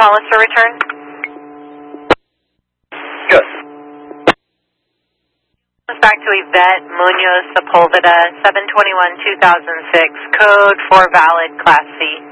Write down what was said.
Hollister return? Good. Back to Yvette Munoz Sepulveda, 7/21/2006, code for valid Class C.